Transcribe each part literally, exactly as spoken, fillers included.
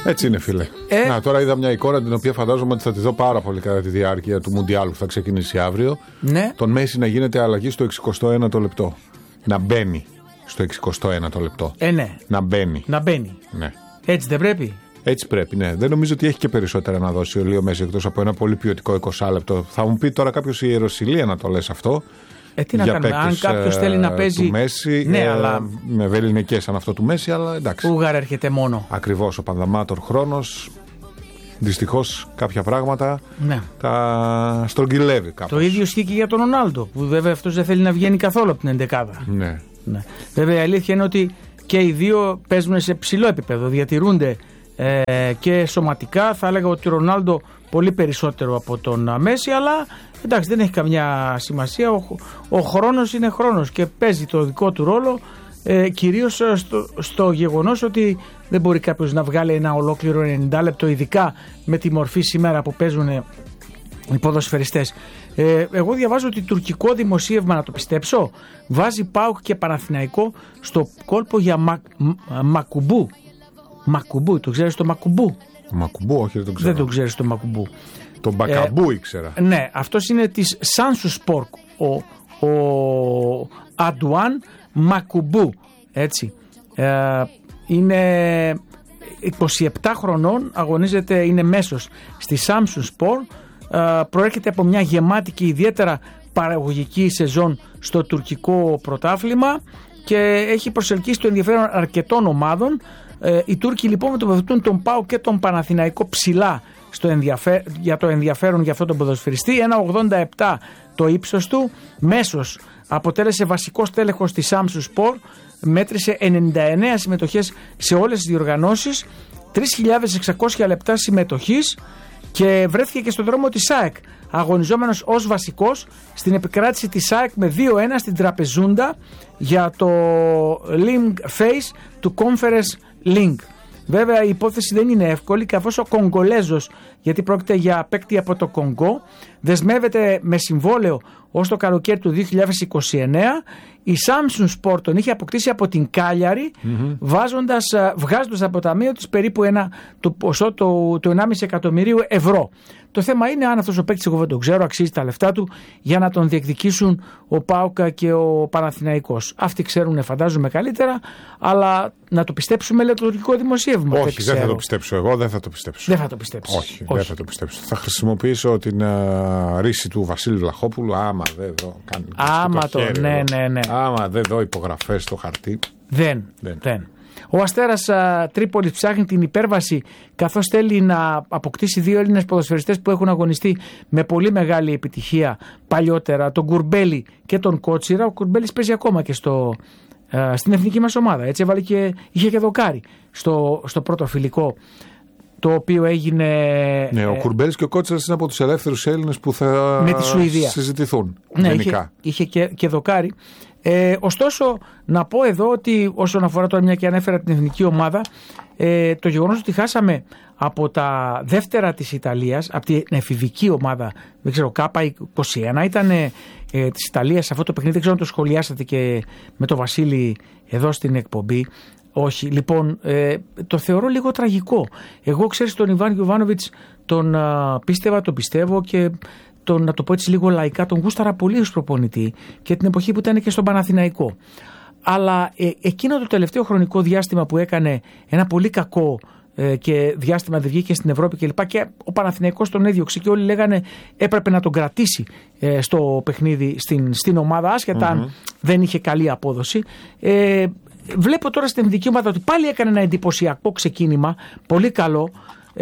Έτσι είναι, φίλε. Ε... Να, τώρα είδα μια εικόνα την οποία φαντάζομαι ότι θα τη δω πάρα πολύ κατά τη διάρκεια του Μουντιάλου που θα ξεκινήσει αύριο. Ναι. Τον Μέση να γίνεται αλλαγή στο εξηκοστό ένατο λεπτό. Να μπαίνει στο εξηκοστό ένατο λεπτό. Ε, ναι. Να μπαίνει. Να μπαίνει. Ναι. Έτσι δεν πρέπει. Έτσι πρέπει, ναι. Δεν νομίζω ότι έχει και περισσότερα να δώσει ο Λίο Μέση εκτός από ένα πολύ ποιοτικό είκοσι λεπτό. Θα μου πει τώρα κάποιος η Ιεροσυλία να το λες αυτό. Ε, τι να κάνουμε, αν κάποιος θέλει να παίζει. Του Μέση, ναι, ε, αλλά... με βεληνικές σαν αυτό του Μέση, αλλά εντάξει. Ούγαρ έρχεται μόνο. Ακριβώς, ο Πανδαμάτορ χρόνος. Δυστυχώς κάποια πράγματα ναι. τα στρογγυλεύει κάπως. Το ίδιο ισχύει και για τον Ρονάλντο, που βέβαια αυτός δεν θέλει να βγαίνει καθόλου από την εντεκάδα. Ναι. Ναι. Βέβαια η αλήθεια είναι ότι και οι δύο παίζουν σε ψηλό επίπεδο, διατηρούνται ε, και σωματικά. Θα έλεγα ότι ο Ρονάλντο πολύ περισσότερο από τον Μέση, αλλά εντάξει, δεν έχει καμιά σημασία. Ο, ο χρόνος είναι χρόνος και παίζει το δικό του ρόλο, ε, κυρίως στο, στο γεγονός ότι δεν μπορεί κάποιος να βγάλει ένα ολόκληρο ενενήντα λεπτό, ειδικά με τη μορφή σήμερα που παίζουν οι ποδοσφαιριστές. Ε, εγώ διαβάζω ότι τουρκικό δημοσίευμα, να το πιστέψω, βάζει ΠΑΟΚ και Παναθηναϊκό στο κόλπο για μα, μ, Μακουμπού. Μακουμπού, το ξέρεις το Μακουμπού? Μακουμπού, όχι, δεν το ξέρω. Δεν το ξέρεις το Μακουμπού. Τον Μπακαμπού ε, ήξερα. Ναι, αυτός είναι της Σάνσου Σπορ, ο, ο Αντουάν Μακουμπού, έτσι. Ε, είναι είκοσι επτά χρονών, αγωνίζεται, είναι μέσος στη Samsung Sport, ε, προέρχεται από μια γεμάτη και ιδιαίτερα παραγωγική σεζόν στο τουρκικό πρωτάθλημα και έχει προσελκύσει το ενδιαφέρον αρκετών ομάδων. Ε, οι Τούρκοι λοιπόν μετωπιθούν τον ΠΑΟ και τον Παναθηναϊκό ψηλά στο ενδιαφέ... για το ενδιαφέρον για αυτόν τον ποδοσφαιριστή. ένα ογδόντα επτά το ύψος του, μέσος, αποτέλεσε βασικός τέλεχος της Samsung Sport, μέτρησε ενενήντα εννέα συμμετοχές σε όλες τις διοργανώσεις, τρεις χιλιάδες εξακόσια λεπτά συμμετοχής και βρέθηκε και στον δρόμο της ΑΕΚ, αγωνιζόμενος ως βασικός στην επικράτηση της ΑΕΚ με δύο ένα στην Τραπεζούντα για το Link Phase του Conference Link. Βέβαια η υπόθεση δεν είναι εύκολη, καθώς ο Κογκολέζος, γιατί πρόκειται για παίκτη από το Κονγκό, δεσμεύεται με συμβόλαιο ως το καλοκαίρι του δύο χιλιάδες είκοσι εννέα. Η Samsung Sport τον είχε αποκτήσει από την Κάλιαρη, mm-hmm. βάζοντας, βγάζοντας από το ταμείο της περίπου ένα, το ποσό του, του ενάμιση εκατομμυρίου ευρώ. Το θέμα είναι αν αυτός ο παίκτης, εγώ δεν τον ξέρω, αξίζει τα λεφτά του για να τον διεκδικήσουν ο ΠΑΟΚ και ο Παναθηναϊκός. Αυτοί ξέρουν, φαντάζομαι, καλύτερα, αλλά να το πιστέψουμε, λέει το τουρκικό δημοσίευμα. Όχι, δεν, δεν θα το πιστέψω εγώ, δεν θα το πιστέψω. Δεν θα το πιστέψω. Όχι, Όχι, δεν θα το πιστέψω. Θα χρησιμοποιήσω την uh, ρίση του Βασίλη Βλαχόπουλου. Άμα δεν δω. Κάνει, άμα το, το ναι, ναι, ναι. Άμα δεν δω υπογραφές στο χαρτί. Δεν, δεν. δεν. Ο Αστέρας α, Τρίπολης ψάχνει την υπέρβαση, καθώς θέλει να αποκτήσει δύο Έλληνες ποδοσφαιριστές που έχουν αγωνιστεί με πολύ μεγάλη επιτυχία παλιότερα, τον Κουρμπέλη και τον Κότσιρα. Ο Κουρμπέλης παίζει ακόμα και στο, α, στην εθνική μας ομάδα. Έτσι έβαλε και, είχε και δοκάρι στο, στο πρώτο φιλικό, το οποίο έγινε. Ναι, ο Κουρμπέλης και ο Κότσιρας είναι από τους ελεύθερους Έλληνες που θα με τη Σουηδία συζητηθούν. Ναι, είχε, είχε και, και δοκάρι. Ε, ωστόσο, να πω εδώ ότι όσον αφορά τώρα, μια και ανέφερα την εθνική ομάδα, ε, το γεγονός ότι χάσαμε από τα δεύτερα της Ιταλίας, από την εφηβική ομάδα, δεν ξέρω, Κάπα είκοσι ένα ήταν ε, της Ιταλίας αυτό το παιχνίδι, δεν ξέρω αν το σχολιάσατε και με τον Βασίλη εδώ στην εκπομπή. Όχι, λοιπόν, ε, το θεωρώ λίγο τραγικό. Εγώ, ξέρεις, τον Ιβάν Γιοβάνοβιτς τον α, πίστευα, τον πιστεύω και τον, να το πω έτσι λίγο λαϊκά, τον γούσταρα πολύ ως προπονητή και την εποχή που ήταν και στον Παναθηναϊκό. Αλλά ε, εκείνο το τελευταίο χρονικό διάστημα που έκανε ένα πολύ κακό ε, και διάστημα δεν βγήκε στην Ευρώπη κλπ. Και, και ο Παναθηναϊκός τον έδιωξε και όλοι λέγανε έπρεπε να τον κρατήσει ε, στο παιχνίδι στην, στην ομάδα, άσχετα αν mm-hmm. δεν είχε καλή απόδοση. Ε, Βλέπω τώρα στην εθνική ομάδα ότι πάλι έκανε ένα εντυπωσιακό ξεκίνημα, πολύ καλό,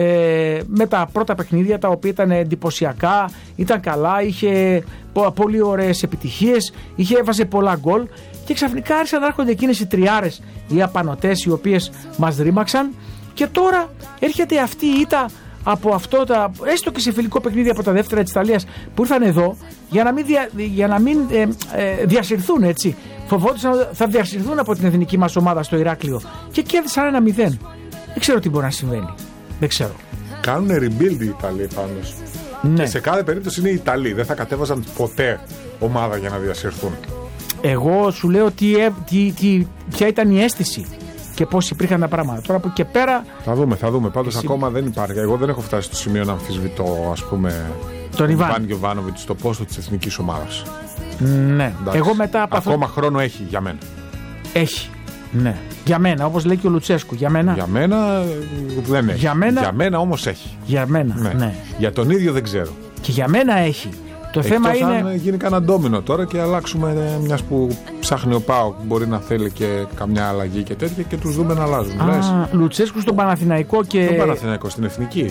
ε, με τα πρώτα παιχνίδια τα οποία ήταν εντυπωσιακά, ήταν καλά, είχε πολύ ωραίες επιτυχίες, είχε έβαζε πολλά γκολ και ξαφνικά άρχισαν να έρχονται εκείνες οι τριάρες, οι απανωτές οι οποίες μας ρήμαξαν και τώρα έρχεται αυτή η ήττα από αυτό, τα, έστω και σε φιλικό παιχνίδι από τα δεύτερα της Ιταλίας που ήρθαν εδώ για να μην, δια, για να μην ε, ε, διασυρθούν, έτσι. Φοβόντουσαν θα διασυρθούν από την εθνική μας ομάδα στο Ηράκλειο και κέρδισαν ένα μηδέν. Δεν ξέρω τι μπορεί να συμβαίνει. Δεν ξέρω. Κάνουν rebuild οι Ιταλοί πάντως. Ναι. Και σε κάθε περίπτωση είναι οι Ιταλοί. Δεν θα κατέβαζαν ποτέ ομάδα για να διασυρθούν. Εγώ σου λέω τι, τι, τι, ποια ήταν η αίσθηση. και πώς υπήρχαν τα πράγματα. Τώρα από και πέρα. Θα δούμε, θα δούμε. Πάντως εσύ... ακόμα δεν υπάρχει. Εγώ δεν έχω φτάσει στο σημείο να αμφισβητώ, ας πούμε, τον Ιβάν Γιοβάνοβιτς στο πόστο της εθνικής ομάδας. Ναι. Εγώ μετά από ακόμα αυτό... χρόνο έχει για μένα. Έχει. Ναι. Για μένα, όπως λέει και ο Λουτσέσκου. Για μένα, για μένα δεν έχει. Για μένα, για μένα όμως έχει. Για μένα, ναι. ναι. Για τον ίδιο δεν ξέρω. Και για μένα έχει. Το Εκτός θέμα είναι. Αν γίνει κανένα ντόμινο τώρα και αλλάξουμε, μιας που ψάχνει ο ΠΑΟΚ, μπορεί να θέλει και καμιά αλλαγή και τέτοια και τους δούμε να αλλάζουν. Α, Λουτσέσκου στον Παναθηναϊκό και. Στον Παναθηναϊκό, στην εθνική.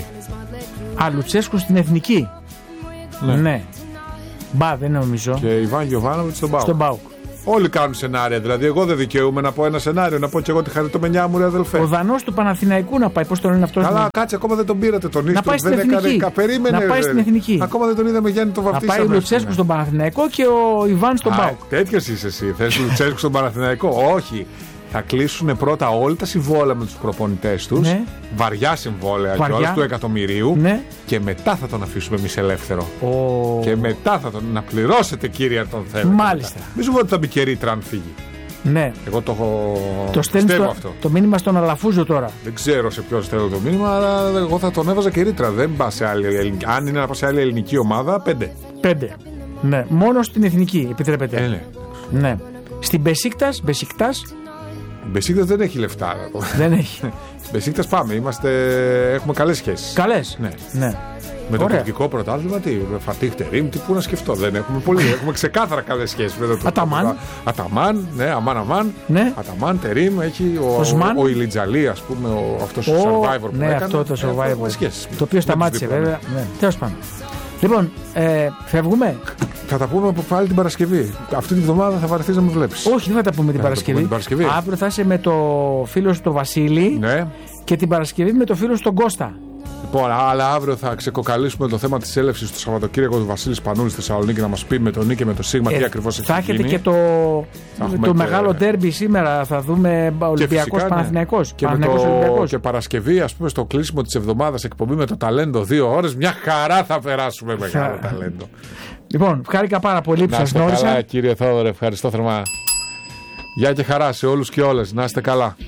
Α, Λουτσέσκου στην εθνική. Ναι. ναι. Μπα, δεν νομίζω. Και Ιβάν Γιοβάνοβιτς στον ΠΑΟΚ. Στον ΠΑΟΚ. Όλοι κάνουν σενάρια. Δηλαδή, εγώ δεν δικαιούμαι να πω ένα σενάριο, να πω και εγώ τη χαριτομενιά μου, ρε αδελφέ. Ο Δανός του Παναθηναϊκού να πάει, πώς τον λένε αυτό. Καλά, στην... κάτσε, ακόμα δεν τον πήρατε τον ίσο. Να πάει στην δεν εθνική. Έκανε... Περίμενε, να πάει στην εθνική. Ακόμα δεν τον είδαμε, Γιάννη, το βαφτίσαμε. Να πάει ο Λουτσέσκου στον Παναθηναϊκό και ο Ιβάν στον ΠΑΟΚ. Τέτοιος είσαι εσύ. Θες Λουτσέσκου στον Παναθηναϊκό. Όχι. Θα κλείσουν πρώτα όλα τα συμβόλαια με τους προπονητές τους. Ναι. Βαριά συμβόλαια κιόλας του εκατομμυρίου. Ναι. Και μετά θα τον αφήσουμε εμείς ελεύθερο. Oh. Και μετά θα τον να πληρώσετε, κύριε, αν τον θέλετε. Μάλιστα. Μην σου πω ότι θα μπει και ρήτρα αν φύγει. Ναι. Εγώ το έχω. Το στέλνει το, το μήνυμα στον Αλαφούζο τώρα. Δεν ξέρω σε ποιον στέλνω το μήνυμα, αλλά εγώ θα τον έβαζα και ρήτρα. Δεν πα σε άλλη ελληνική. Αν είναι να πα σε άλλη ελληνική ομάδα, πέντε. Πέντε. Ναι. Μόνο στην εθνική επιτρέπεται. Ε, ναι. ναι. Στην Μπεσίκτας, Μπεσίκτας. Μπεσίκτας δεν έχει λεφτά. Δεν έχει. Στην Μπεσίκτας πάμε. Είμαστε... Έχουμε καλές σχέσεις. Καλές. Ναι. ναι. Με Ωραία. Το τουρκικό πρωτάθλημα, τι, Φατίχ Τερίμ, τι πού να σκεφτώ. Δεν έχουμε πολύ. Έχουμε ξεκάθαρα καλές σχέσεις. Αταμάν. Αταμάν, ναι, αμάν, αμάν. Ναι. Αταμάν, Τερίμ, έχει ο, ο, ο Ηλιτζαλή, ας πούμε, ο, αυτός ο, ο Survivor που ναι, έκανε. αυτό το Survivor. Ε, σχέσεις, το οποίο σταμάτησε, βέβαια. Ναι. Τέλος πάντων. Λοιπόν, ε, φεύγουμε. Θα τα πούμε από πάλι την Παρασκευή. Αυτή την εβδομάδα θα βαρεθείς να με βλέπεις. Όχι, δεν θα τα πούμε την, Παρασκευή. την Παρασκευή. Αύριο θα είσαι με το φίλο σου τον Βασίλη. Ναι. Και την Παρασκευή με το φίλο σου τον Κώστα. Λοιπόν, αλλά αύριο θα ξεκοκαλίσουμε το θέμα της έλευσης του Σαββατοκύριακο του Βασίλη Σπανούλη στη Θεσσαλονίκη να μας πει με τον Νί και με το Σίγμα ε, τι ακριβώς έχει γίνει. Θα έχετε και το, το και... μεγάλο ντέρμπι σήμερα. Θα δούμε Ολυμπιακός Παναθηναϊκός. Και, το... και Παρασκευή, ας πούμε, στο κλείσιμο της εβδομάδας εκπομπή με το ταλέντο δύο ώρες. Μια χαρά θα περάσουμε μεγάλο ταλέντο. Λοιπόν, χάρηκα πάρα πολύ που σας γνώρισα. Καλά, κύριε Θόδωρε, ευχαριστώ θερμά. Γεια και χαρά σε όλους και όλες. Να είστε καλά.